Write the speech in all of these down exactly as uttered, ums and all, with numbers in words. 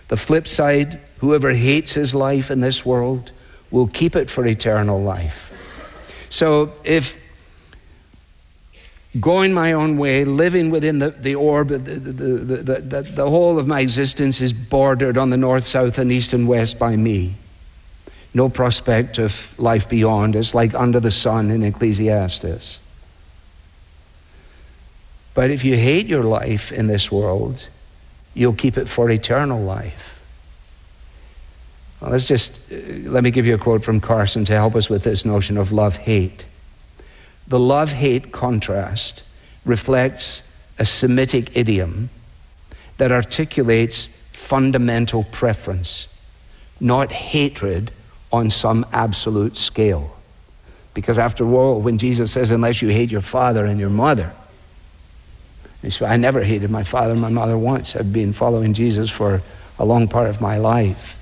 The flip side, whoever hates his life in this world will keep it for eternal life. So if going my own way, living within the, the orb, the, the, the, the, the whole of my existence is bordered on the north, south, and east and west by me. No prospect of life beyond. It's like under the sun in Ecclesiastes. But if you hate your life in this world, you'll keep it for eternal life. Well, let's just, uh, let me give you a quote from Carson to help us with this notion of love-hate. The love-hate contrast reflects a Semitic idiom that articulates fundamental preference, not hatred on some absolute scale. Because after all, when Jesus says, unless you hate your father and your mother, he said, I never hated my father and my mother once. I've been following Jesus for a long part of my life.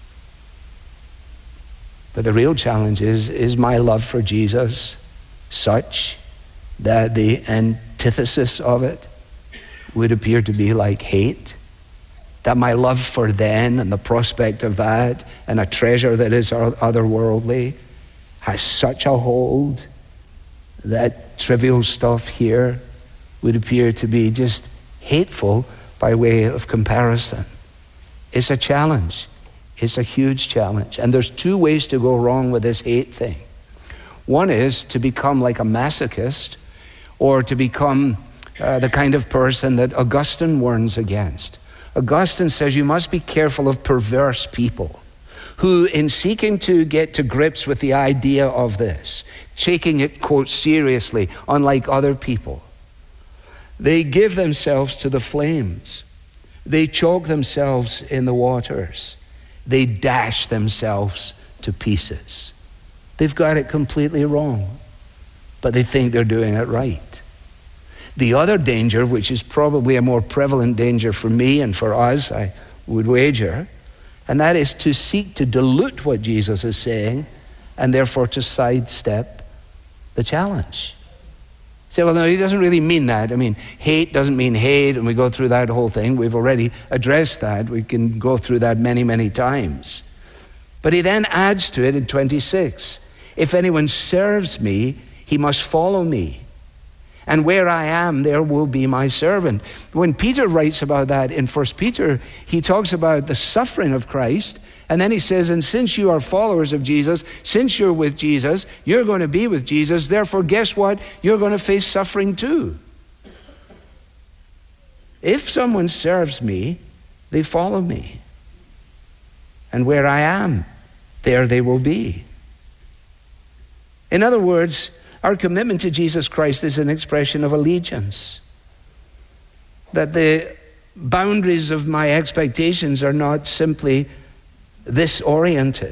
But the real challenge is, is my love for Jesus such that the antithesis of it would appear to be like hate? That my love for then and the prospect of that and a treasure that is otherworldly has such a hold that trivial stuff here would appear to be just hateful by way of comparison. It's a challenge. It's a huge challenge. And there's two ways to go wrong with this hate thing. One is to become like a masochist, or to become uh, the kind of person that Augustine warns against. Augustine says you must be careful of perverse people who, in seeking to get to grips with the idea of this, taking it, quote, seriously, unlike other people, they give themselves to the flames. They choke themselves in the waters. They dash themselves to pieces. They've got it completely wrong, but they think they're doing it right. The other danger, which is probably a more prevalent danger for me and for us, I would wager, and that is to seek to dilute what Jesus is saying and therefore to sidestep the challenge. Say, well, no, he doesn't really mean that. I mean, hate doesn't mean hate, and we go through that whole thing. We've already addressed that. We can go through that many, many times. But he then adds to it in twenty-six, if anyone serves me, he must follow me. And where I am, there will be my servant. When Peter writes about that in First Peter, he talks about the suffering of Christ. And then he says, and since you are followers of Jesus, since you're with Jesus, you're going to be with Jesus. Therefore, guess what? You're going to face suffering too. If someone serves me, they follow me. And where I am, there they will be. In other words, our commitment to Jesus Christ is an expression of allegiance. That the boundaries of my expectations are not simply this oriented.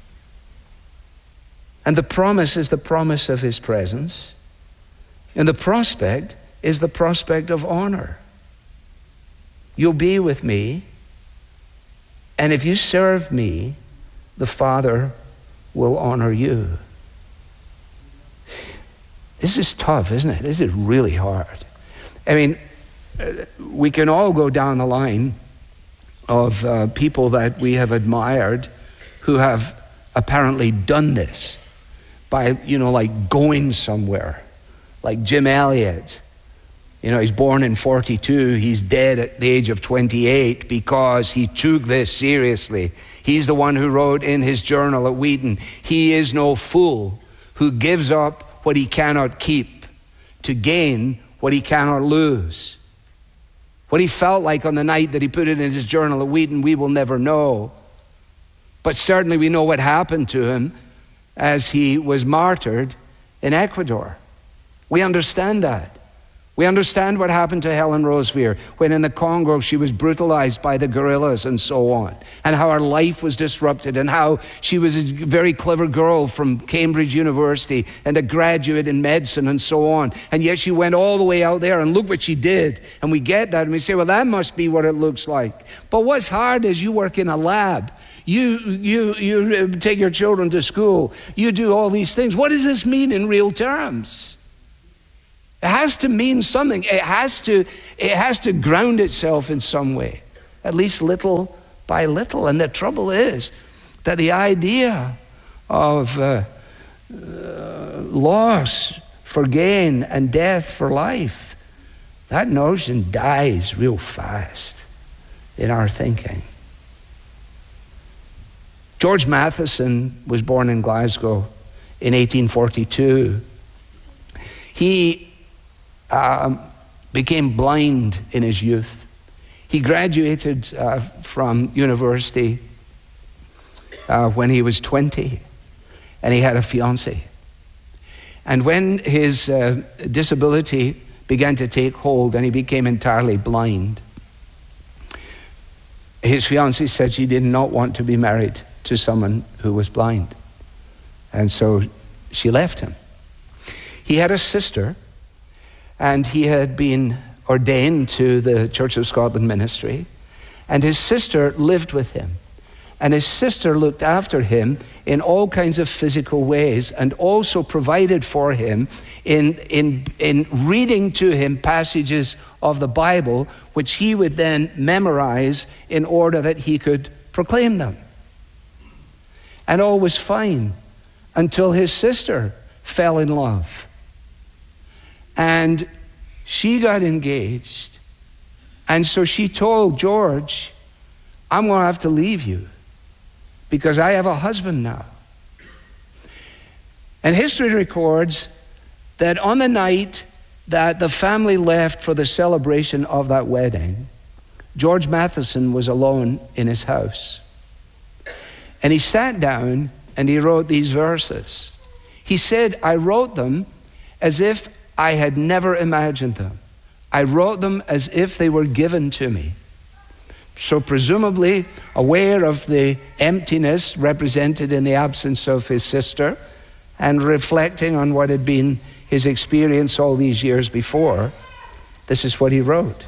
And the promise is the promise of his presence. And the prospect is the prospect of honor. You'll be with me, and if you serve me, the Father will honor you. This is tough, isn't it? This is really hard. I mean, we can all go down the line of uh, people that we have admired who have apparently done this by, you know, like going somewhere. Like Jim Elliot. You know, he's born in forty-two. He's dead at the age of twenty-eight because he took this seriously. He's the one who wrote in his journal at Wheaton, he is no fool who gives up what he cannot keep to gain what he cannot lose. What he felt like on the night that he put it in his journal at Wheaton, we will never know. But certainly we know what happened to him as he was martyred in Ecuador. We understand that. We understand what happened to Helen Roseveare when in the Congo she was brutalized by the guerrillas and so on, and how her life was disrupted, and how she was a very clever girl from Cambridge University and a graduate in medicine and so on, and yet she went all the way out there and look what she did. And we get that and we say, well, that must be what it looks like. But what's hard is you work in a lab. You, you, you take your children to school. You do all these things. What does this mean in real terms? It has to mean something. It has to, it has to ground itself in some way, at least little by little. And the trouble is that the idea of uh, uh, loss for gain and death for life, that notion dies real fast in our thinking. George Matheson was born in Glasgow in eighteen forty-two. He um, became blind in his youth. He graduated uh, from university uh, when he was twenty, and he had a fiancée. And when his uh, disability began to take hold and he became entirely blind, his fiancée said she did not want to be married to someone who was blind. And so she left him. He had a sister, and he had been ordained to the Church of Scotland ministry, and his sister lived with him. And his sister looked after him in all kinds of physical ways, and also provided for him in, in, in reading to him passages of the Bible, which he would then memorize in order that he could proclaim them. And all was fine until his sister fell in love. And she got engaged. And so she told George, I'm going to have to leave you because I have a husband now. And history records that on the night that the family left for the celebration of that wedding, George Matheson was alone in his house. And he sat down and he wrote these verses. He said, I wrote them as if I had never imagined them. I wrote them as if they were given to me. So presumably aware of the emptiness represented in the absence of his sister, and reflecting on what had been his experience all these years before, this is what he wrote.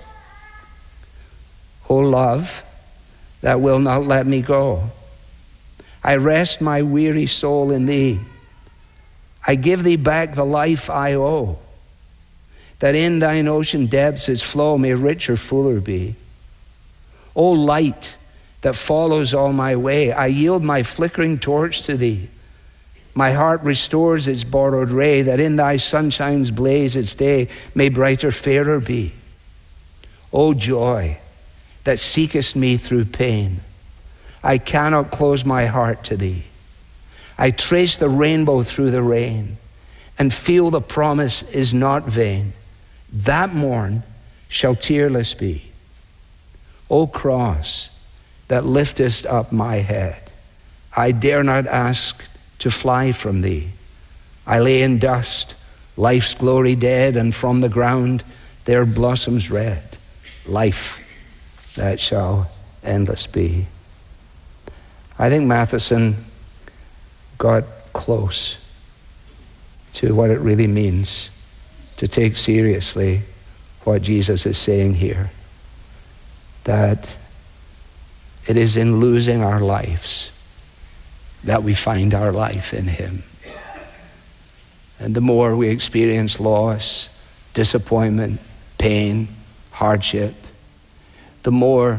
O love that will not let me go, I rest my weary soul in thee. I give thee back the life I owe, that in thine ocean depths its flow may richer, fuller be. O light that follows all my way, I yield my flickering torch to thee. My heart restores its borrowed ray, that in thy sunshine's blaze its day may brighter, fairer be. O joy that seekest me through pain, I cannot close my heart to thee. I trace the rainbow through the rain and feel the promise is not vain. That morn shall tearless be. O cross that liftest up my head, I dare not ask to fly from thee. I lay in dust, life's glory dead, and from the ground there blossoms red, life that shall endless be. I think Matheson got close to what it really means to take seriously what Jesus is saying here. That it is in losing our lives that we find our life in him. And the more we experience loss, disappointment, pain, hardship, the more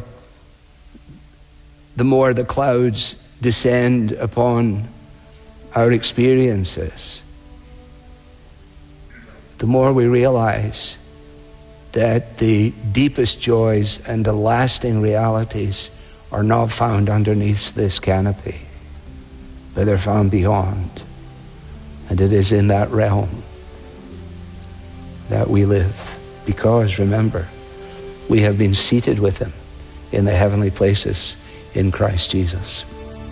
the more the clouds descend upon our experiences, the more we realize that the deepest joys and the lasting realities are not found underneath this canopy, but they're found beyond. And it is in that realm that we live, because, remember, we have been seated with him in the heavenly places in Christ Jesus.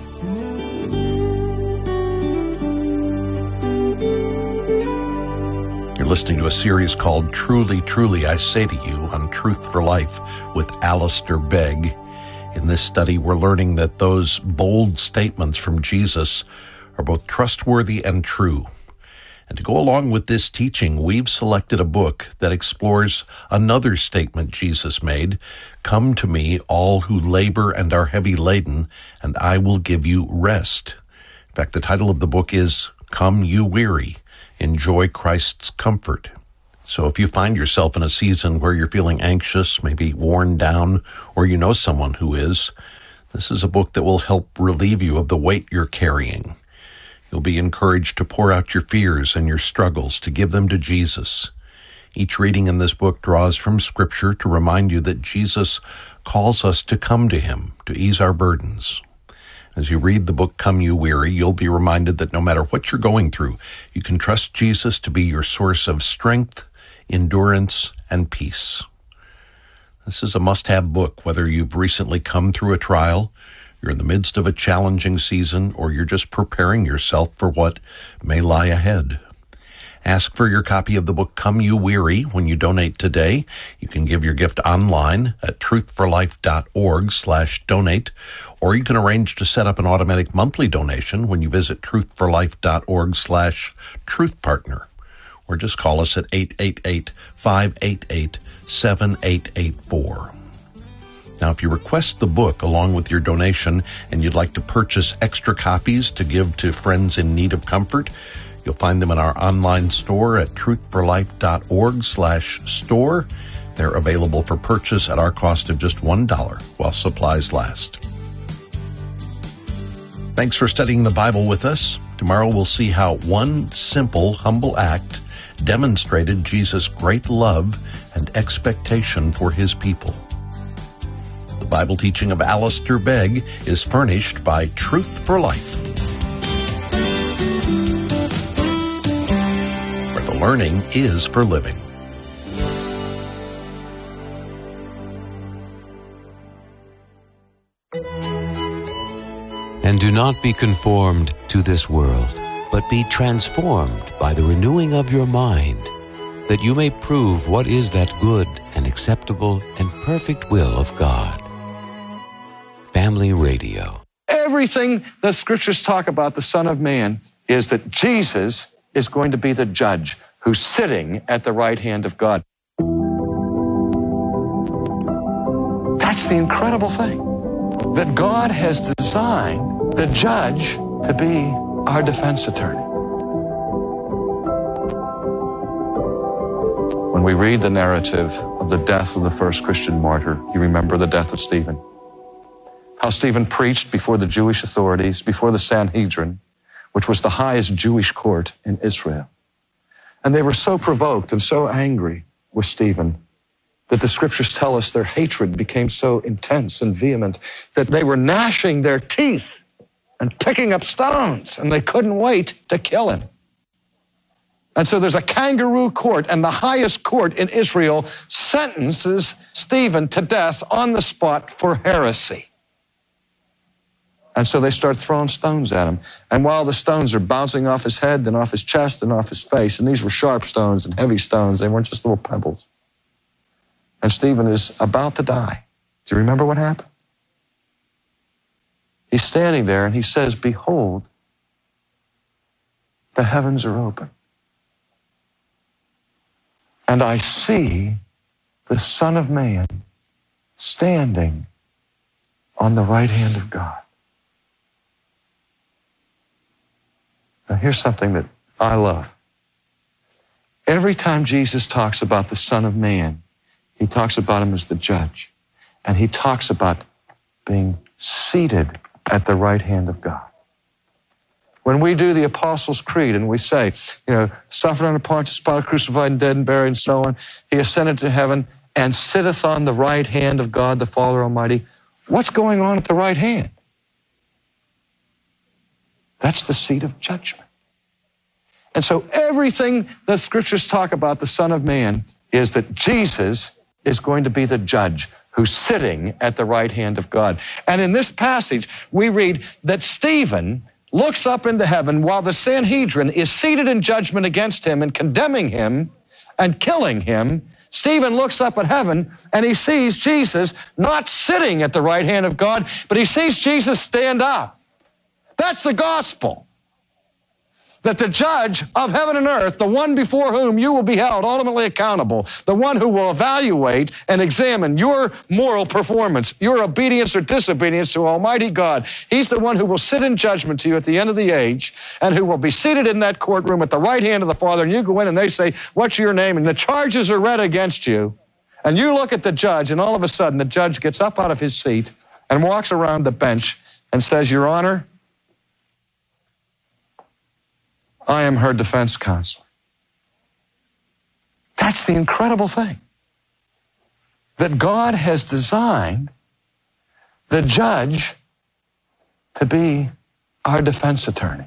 Listening to a series called Truly, Truly, I Say to You on Truth for Life with Alistair Begg. In this study, we're learning that those bold statements from Jesus are both trustworthy and true. And to go along with this teaching, we've selected a book that explores another statement Jesus made, "Come to me, all who labor and are heavy laden, and I will give you rest." In fact, the title of the book is Come You Weary, Enjoy Christ's Comfort. So if you find yourself in a season where you're feeling anxious, maybe worn down, or you know someone who is, This is a book that will help relieve you of the weight you're carrying. You'll be encouraged to pour out your fears and your struggles, to give them to Jesus. Each reading in this book draws from Scripture to remind you that Jesus calls us to come to Him, to ease our burdens. As you read the book, Come You Weary, you'll be reminded that no matter what you're going through, you can trust Jesus to be your source of strength, endurance, and peace. This is a must-have book, whether you've recently come through a trial, you're in the midst of a challenging season, or you're just preparing yourself for what may lie ahead. Ask for your copy of the book, Come You Weary, when you donate today. You can give your gift online at truthforlife.org slash donate, or you can arrange to set up an automatic monthly donation when you visit truthforlife.org slash truthpartner, or just call us at eight eight eight, five eight eight, seven eight eight four. Now, if you request the book along with your donation and you'd like to purchase extra copies to give to friends in need of comfort, you'll find them in our online store at truthforlife.org slash store. They're available for purchase at our cost of just one dollar while supplies last. Thanks for studying the Bible with us. Tomorrow we'll see how one simple, humble act demonstrated Jesus' great love and expectation for His people. The Bible teaching of Alistair Begg is furnished by Truth for Life, where the learning is for living. And do not be conformed to this world, but be transformed by the renewing of your mind, that you may prove what is that good and acceptable and perfect will of God. Family Radio. Everything the Scriptures talk about the Son of Man is that Jesus is going to be the judge who's sitting at the right hand of God. That's the incredible thing, that God has designed the judge to be our defense attorney. When we read the narrative of the death of the first Christian martyr, you remember the death of Stephen. How Stephen preached before the Jewish authorities, before the Sanhedrin, which was the highest Jewish court in Israel. And they were so provoked and so angry with Stephen that the Scriptures tell us their hatred became so intense and vehement that they were gnashing their teeth and picking up stones, and they couldn't wait to kill him. And so there's a kangaroo court, and the highest court in Israel sentences Stephen to death on the spot for heresy. And so they start throwing stones at him. And while the stones are bouncing off his head, then off his chest, and off his face, and these were sharp stones and heavy stones, they weren't just little pebbles. And Stephen is about to die. Do you remember what happened? He's standing there and he says, "Behold, the heavens are open. And I see the Son of Man standing on the right hand of God." Now here's something that I love. Every time Jesus talks about the Son of Man, He talks about Him as the judge. And He talks about being seated at the right hand of God. When we do the Apostles' Creed and we say, you know, suffered under Pontius Pilate, crucified and dead and buried and so on, He ascended to heaven and sitteth on the right hand of God the Father Almighty. What's going on at the right hand? That's the seat of judgment. And so everything the Scriptures talk about the Son of Man is that Jesus is going to be the judge who's sitting at the right hand of God. And in this passage, we read that Stephen looks up into heaven while the Sanhedrin is seated in judgment against him and condemning him and killing him. Stephen looks up at heaven and he sees Jesus not sitting at the right hand of God, but he sees Jesus stand up. That's the gospel. That the judge of heaven and earth, the one before whom you will be held ultimately accountable, the one who will evaluate and examine your moral performance, your obedience or disobedience to Almighty God, He's the one who will sit in judgment to you at the end of the age and who will be seated in that courtroom at the right hand of the Father, and you go in and they say, "What's your name?" And the charges are read against you. And you look at the judge, and all of a sudden the judge gets up out of his seat and walks around the bench and says, Your Honor, I am her defense counsel. That's the incredible thing. That God has designed the judge to be our defense attorney.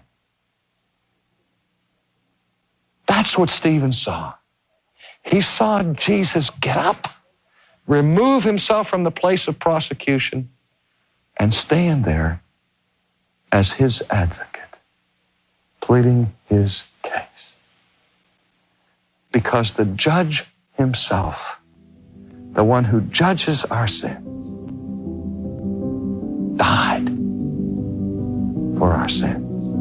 That's what Stephen saw. He saw Jesus get up, remove himself from the place of prosecution, and stand there as his advocate, pleading his case. Because the judge himself, the one who judges our sin, died for our sin.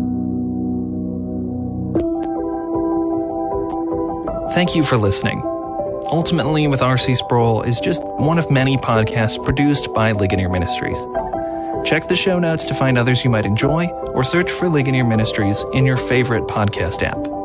Thank you for listening. Ultimately with R C Sproul is just one of many podcasts produced by Ligonier Ministries. Check the show notes to find others you might enjoy, or search for Ligonier Ministries in your favorite podcast app.